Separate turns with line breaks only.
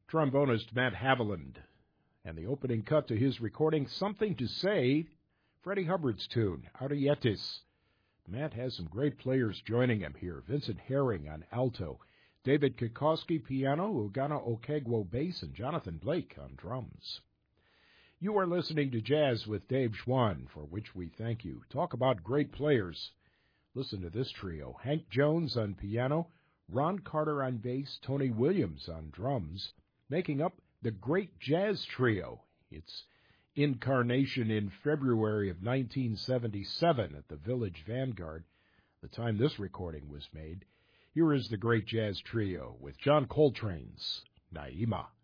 trombonist Matt Haviland. And the opening cut to his recording, Something to Say, Freddie Hubbard's tune, Arietis. Matt has some great players joining him here. Vincent Herring on alto, David Kikoski piano, Ugana Okegwo bass, and Jonathan Blake on drums. You are listening to Jazz with Dave Schwann, for which we thank you. Talk about great players. Listen to this trio. Hank Jones on piano, Ron Carter on bass, Tony Williams on drums, making up the Great Jazz Trio. Its incarnation in February of 1977 at the Village Vanguard, the time this recording was made. Here is the Great Jazz Trio with John Coltrane's Naima.